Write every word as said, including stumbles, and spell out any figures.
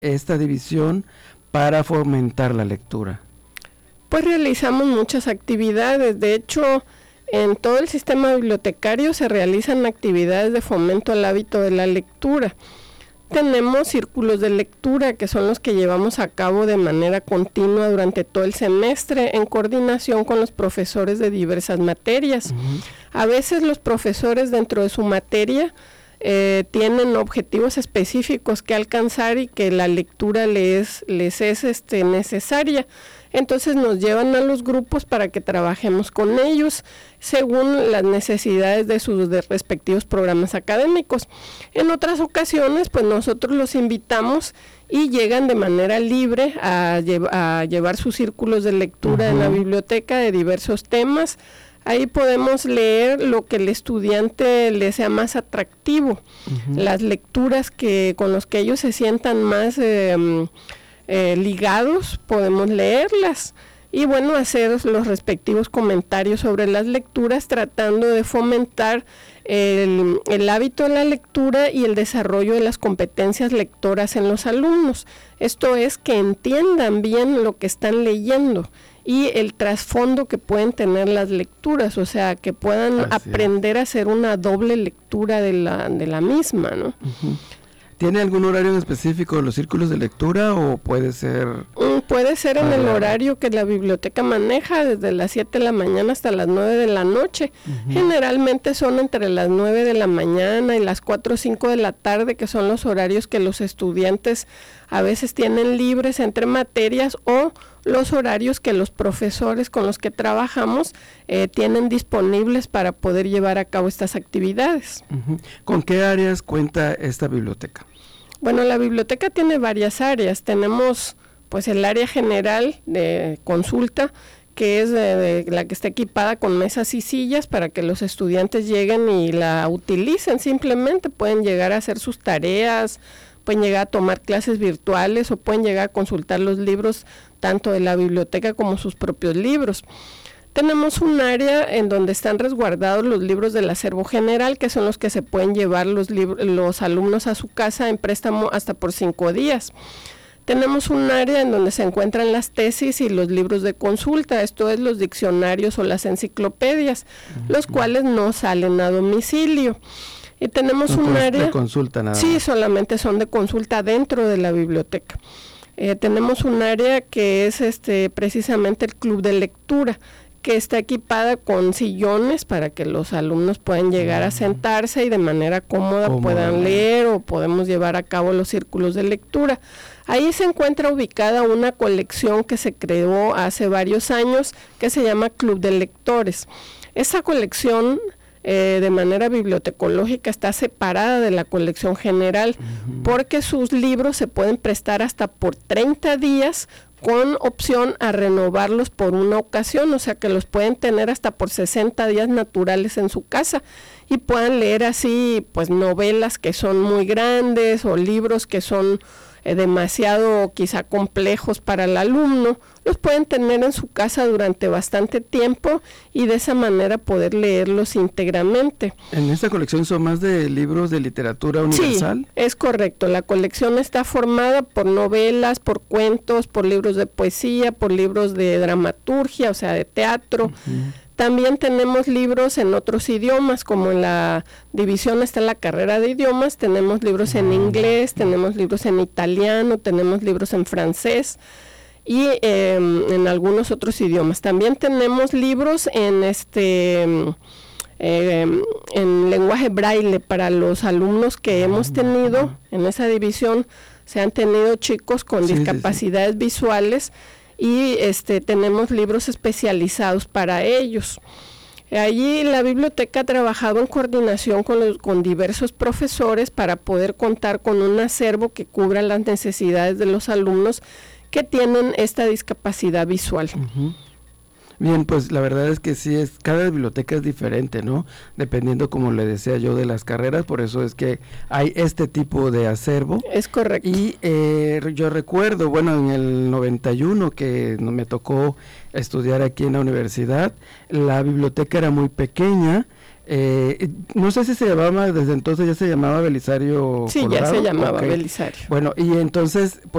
esta división para fomentar la lectura? Pues realizamos muchas actividades. De hecho, en todo el sistema bibliotecario se realizan actividades de fomento al hábito de la lectura. Tenemos círculos de lectura, que son los que llevamos a cabo de manera continua durante todo el semestre, en coordinación con los profesores de diversas materias. Uh-huh. A veces los profesores dentro de su materia eh, tienen objetivos específicos que alcanzar y que la lectura les, les es este, necesaria. Entonces nos llevan a los grupos para que trabajemos con ellos según las necesidades de sus de respectivos programas académicos. En otras ocasiones, pues nosotros los invitamos y llegan de manera libre a, llev- a llevar sus círculos de lectura uh-huh. en la biblioteca de diversos temas. Ahí podemos leer lo que el estudiante le sea más atractivo, uh-huh. las lecturas que con los que ellos se sientan más eh, Eh, ligados, podemos leerlas y bueno, hacer los respectivos comentarios sobre las lecturas, tratando de fomentar el, el hábito de la lectura y el desarrollo de las competencias lectoras en los alumnos. Esto es, que entiendan bien lo que están leyendo y el trasfondo que pueden tener las lecturas, o sea, que puedan Así aprender es. a hacer una doble lectura de la, de la misma, ¿no? Uh-huh. ¿Tiene algún horario en específico de los círculos de lectura o puede ser...? Mm, puede ser en el horario que la biblioteca maneja, desde las siete de la mañana hasta las nueve de la noche. Uh-huh. Generalmente son entre las nueve de la mañana y las cuatro o cinco de la tarde, que son los horarios que los estudiantes a veces tienen libres entre materias, o los horarios que los profesores con los que trabajamos eh, tienen disponibles para poder llevar a cabo estas actividades. Uh-huh. ¿Con qué áreas cuenta esta biblioteca? Bueno, la biblioteca tiene varias áreas. Tenemos pues el área general de consulta, que es de, de la que está equipada con mesas y sillas para que los estudiantes lleguen y la utilicen. Simplemente pueden llegar a hacer sus tareas, pueden llegar a tomar clases virtuales o pueden llegar a consultar los libros tanto de la biblioteca como sus propios libros. Tenemos un área en donde están resguardados los libros del acervo general, que son los que se pueden llevar los, lib- los alumnos a su casa en préstamo hasta por cinco días. Tenemos un área en donde se encuentran las tesis y los libros de consulta, esto es, los diccionarios o las enciclopedias, uh-huh. los cuales no salen a domicilio. Y tenemos no, un área... de consulta nada Sí, más. solamente son de consulta dentro de la biblioteca. Eh, tenemos un área que es este precisamente el club de lectura, que está equipada con sillones para que los alumnos puedan llegar a sentarse y de manera cómoda Cómoda. puedan leer, o podemos llevar a cabo los círculos de lectura. Ahí se encuentra ubicada una colección que se creó hace varios años, que se llama Club de Lectores. Esa colección eh, de manera bibliotecológica está separada de la colección general, uh-huh. porque sus libros se pueden prestar hasta por treinta días, con opción a renovarlos por una ocasión, o sea que los pueden tener hasta por sesenta días naturales en su casa y puedan leer así pues novelas que son muy grandes o libros que son eh, demasiado quizá complejos para el alumno, los pueden tener en su casa durante bastante tiempo y de esa manera poder leerlos íntegramente. ¿En esta colección son más de libros de literatura universal? Sí, es correcto. La colección está formada por novelas, por cuentos, por libros de poesía, por libros de dramaturgia, o sea, de teatro. Uh-huh. También tenemos libros en otros idiomas, como en la división está la carrera de idiomas, tenemos libros en inglés, tenemos libros en italiano, tenemos libros en francés y eh, en algunos otros idiomas. También tenemos libros en este eh, en lenguaje braille para los alumnos que hemos tenido en esa división. Se han tenido chicos con sí, discapacidades sí, sí. visuales y este tenemos libros especializados para ellos. Allí la biblioteca ha trabajado en coordinación con, los, con diversos profesores para poder contar con un acervo que cubra las necesidades de los alumnos que tienen esta discapacidad visual. Uh-huh. Bien, pues la verdad es que sí, es cada biblioteca es diferente, ¿no? Dependiendo, como le decía yo, de las carreras, por eso es que hay este tipo de acervo. Es correcto. Y eh, yo recuerdo, bueno, en el noventa y uno que me tocó estudiar aquí en la universidad, la biblioteca era muy pequeña. Eh, no sé si se llamaba, desde entonces ya se llamaba Belisario Sí, Colorado. ya se llamaba okay. Belisario. Bueno, y entonces...